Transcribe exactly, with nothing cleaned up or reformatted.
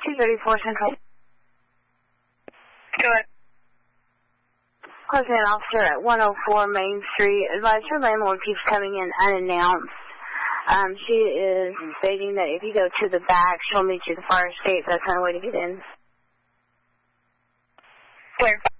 two thirty-four Central. Go ahead. Closing an officer at one oh four Main Street. Advise her landlord keeps coming in unannounced. Um, she is stating that if you go to the back, she'll meet you at the fire escape. That's the only way to get in. Where?